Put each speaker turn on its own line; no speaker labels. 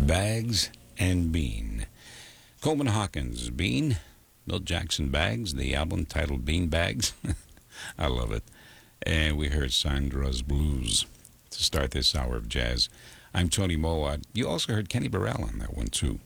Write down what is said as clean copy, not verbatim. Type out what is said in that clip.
Bags and Bean. Coleman Hawkins, Bean. Milt Jackson, Bags. The album titled Bean Bags. I love it. And we heard Sandra's Blues to start this hour of jazz. I'm Tony Mowat. You also heard Kenny Burrell on that one, too.